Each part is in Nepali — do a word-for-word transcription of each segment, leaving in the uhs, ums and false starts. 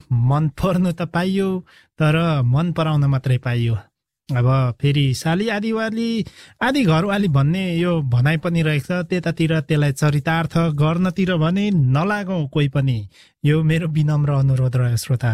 मन पर्नु त पाइयो तर मन पराउन मात्रै पाइयो। अब फेरि साली आदिवाली आदि घरवाली भन्ने यो भनाइ पनि रहेछ, त्यतातिर त्यसलाई चरितार्थ गर्नतिर भने नलागौँ कोही पनि। यो मेरो विनम्र अनुरोध रह्यो श्रोता।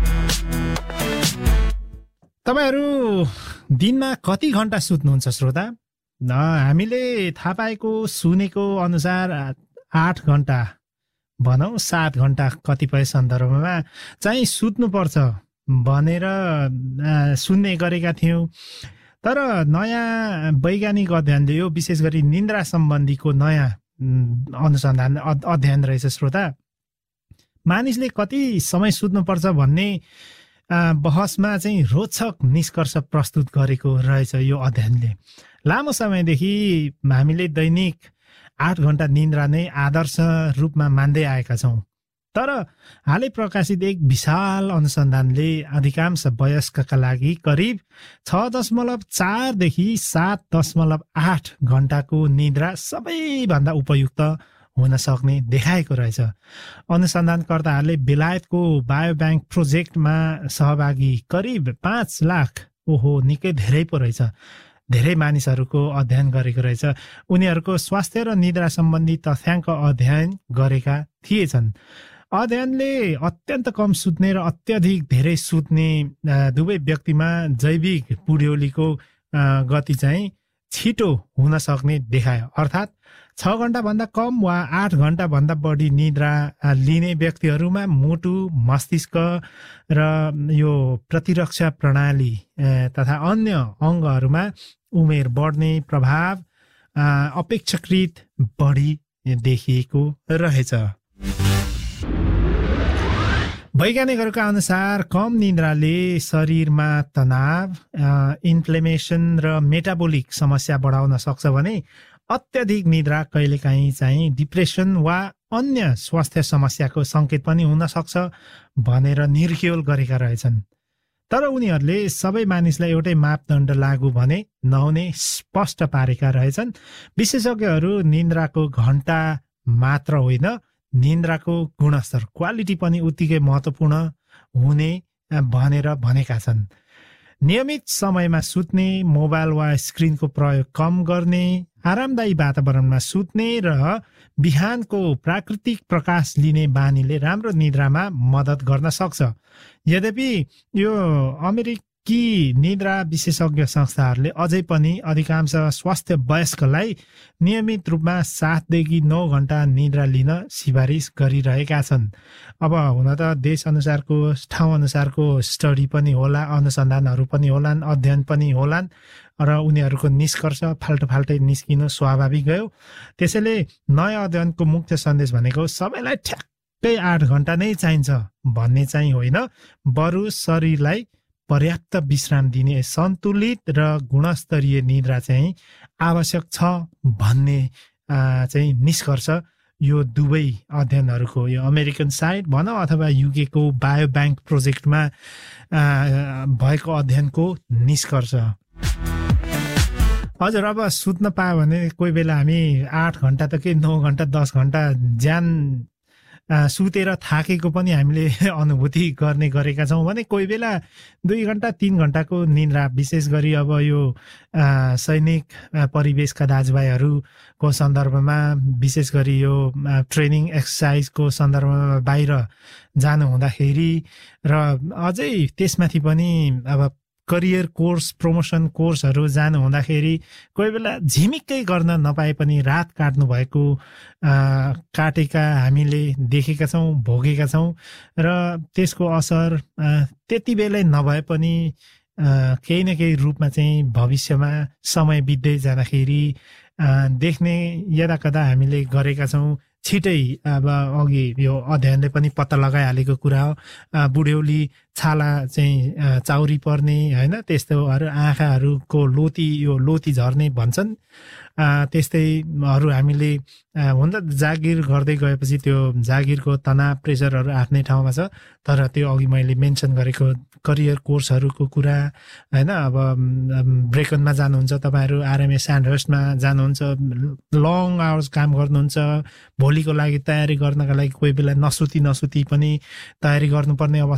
तपाईहरू दिनमा कति घण्टा सुत्नुहुन्छ श्रोता? न हामीले थाहा पाएको सुनेको अनुसार आठ घण्टा भनौँ सात घण्टा कतिपय सन्दर्भमा चाहिँ सुत्नुपर्छ भनेर सुन्ने गरेका थियौँ। तर नयाँ वैज्ञानिक अध्ययनले यो विशेष गरी निन्द्रा सम्बन्धीको नयाँ अनुसन्धान अध्ययन रहेछ श्रोता। मानिसले कति समय सुत्नुपर्छ भन्ने बहसमा चाहिँ रोचक निष्कर्ष प्रस्तुत गरेको रहेछ यो अध्ययनले। लामो समयदेखि हामीले दैनिक आठ घण्टा निन्द्रा नै आदर्श रूपमा मान्दै आएका छौँ। तर हालै प्रकाशित एक विशाल अनुसन्धानले अधिकांश वयस्कका लागि करिब छ दशमलव चारदेखि सात दशमलव आठ घण्टाको निद्रा सबैभन्दा उपयुक्त हुन सक्ने देखाएको रहेछ। अनुसन्धानकर्ताहरूले बेलायतको बायोब्याङ्क प्रोजेक्टमा सहभागी करिब पाँच लाख ओहो निकै धेरै पो रहेछ धेरै मानिसहरूको अध्ययन गरेको रहेछ। उनीहरूको स्वास्थ्य र निद्रा सम्बन्धी तथ्याङ्क अध्ययन गरेका थिएछन्। अध्ययनले अत्यन्त कम सुत्ने र अत्यधिक धेरै सुत्ने दुवै व्यक्तिमा जैविक बुढ्यौलीको गति चाहिँ छिटो हुन सक्ने देखायो। अर्थात् छ घण्टाभन्दा कम वा आठ घण्टाभन्दा बढी निद्रा लिने व्यक्तिहरूमा मुटु, मस्तिष्क र यो प्रतिरक्षा प्रणाली तथा अन्य अङ्गहरूमा उमेर बढ्ने प्रभाव अपेक्षाकृत बढी देखिएको रहेछ। वैज्ञानिकहरूका अनुसार कम निद्राले शरीरमा तनाव, इन्फ्लेमेसन र मेटाबोलिक समस्या बढाउन सक्छ भने अत्यधिक निद्रा कहिलेकाहीँ चाहिँ डिप्रेसन वा अन्य स्वास्थ्य समस्याको सङ्केत पनि हुन सक्छ भनेर निर्क्योल गरेका रहेछन्। तर उनीहरूले सबै मानिसलाई एउटै मापदण्ड लागू भने नहुने स्पष्ट पारेका रहेछन्। विशेषज्ञहरू निन्द्राको घण्टा मात्र होइन, निन्द्राको गुणस्तर क्वालिटी पनि उत्तिकै महत्त्वपूर्ण हुने भनेर भनेका छन्। नियमित समयमा सुत्ने, मोबाइल वा स्क्रिनको प्रयोग कम गर्ने, आरामदायी वातावरणमा सुत्ने र बिहानको प्राकृतिक प्रकाश लिने बानीले राम्रो निद्रामा मद्दत गर्न सक्छ। यद्यपि यो अमेरिकी निद्रा विशेषज्ञ संस्थाहरूले अझै पनि अधिकांश स्वास्थ्य वयस्कलाई नियमित रूपमा सातदेखि नौ घण्टा निद्रा लिन सिफारिस गरिरहेका छन्। अब हुन त देश अनुसारको ठाउँ अनुसारको स्टडी पनि होला, अनुसन्धानहरू पनि होलान्, अध्ययन पनि होलान् र उनीहरूको निष्कर्ष फाल्टो फाल्टै निस्किनु स्वाभाविक गयो। त्यसैले नयाँ अध्ययनको मुख्य सन्देश भनेको सबैलाई ठ्याक्कै आठ घण्टा नै चाहिन्छ भन्ने चाहिँ होइन, बरु शरीरलाई पर्याप्त विश्राम दिने सन्तुलित र गुणस्तरीय निद्रा चाहिँ आवश्यक छ भन्ने चाहिँ निष्कर्ष यो दुवै अध्ययनहरूको, यो अमेरिकन साइड भनौँ अथवा युकेको बायोब्याङ्क प्रोजेक्टमा भएको अध्ययनको निष्कर्ष। हजुर, अब सुत्न पायो भने कोही बेला हामी आठ घण्टा त के नौ घण्टा दस घण्टा ज्यान सुतेर थाकेको पनि हामीले अनुभूति गर्ने गरेका छौँ भने कोही बेला दुई घण्टा तिन घण्टाको निद्रा, विशेष गरी अब यो सैनिक परिवेशका दाजुभाइहरूको सन्दर्भमा, विशेष गरी यो ट्रेनिङ एक्सर्साइजको सन्दर्भमा बाहिर जानु हुँदाखेरि र अझै त्यसमाथि पनि अब करियर कोर्स, प्रमोसन कोर्सहरू जानु हुँदाखेरि कोही बेला झिमिक्कै गर्न नपाए पनि रात काट्नु भएको काटेका हामीले देखेका छौँ, भोगेका छौँ र त्यसको असर त्यति बेलै नभए पनि केही न केही रूपमा चाहिँ भविष्यमा समय बित्दै जाँदाखेरि देख्ने यदाकदा हामीले गरेका छौँ। छिटै अब अघि यो अध्ययनले पनि पत्ता लगाइहालेको कुरा हो, बुढ्यौली, छाला चाहिँ चाउरी पर्ने होइन, त्यस्तोहरू, आँखाहरूको लोती, यो लोती झर्ने भन्छन्, त्यस्तैहरू हामीले हुन त जागिर गर्दै गएपछि त्यो जागिरको तनाव, प्रेसरहरू आफ्नै ठाउँमा छ। तर त्यो अघि मैले मेन्सन गरेको करियर कोर्सहरूको कुरा होइन, अब ब्रेकनमा जानुहुन्छ तपाईँहरू, आरएमए स्यान्डहर्स्टमा जानुहुन्छ, लङ आवर्स काम गर्नुहुन्छ, भोलिको लागि तयारी गर्नका लागि कोही बेला नसुती नसुती पनि तयारी गर्नुपर्ने अवस्था